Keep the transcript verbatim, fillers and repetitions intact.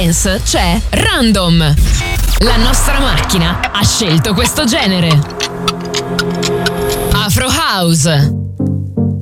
dance c'è Random. La nostra macchina ha scelto questo genere. Afro House.